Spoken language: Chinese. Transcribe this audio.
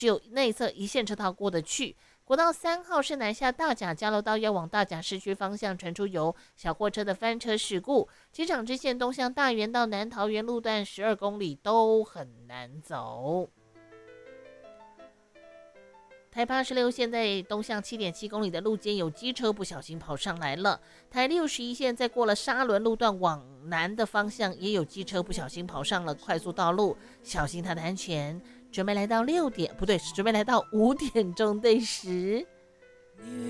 只有内侧一线车道过得去。国道3号是南下大甲交流道要往大甲市区方向传出有小货车的翻车事故，机场支线东向大园到南桃园路段12公里都很难走。台86线在东向7.7公里的路肩有机车不小心跑上来了。台61线在过了沙仑路段往南的方向也有机车不小心跑上了快速道路，小心它的安全。准备来到5点钟对时。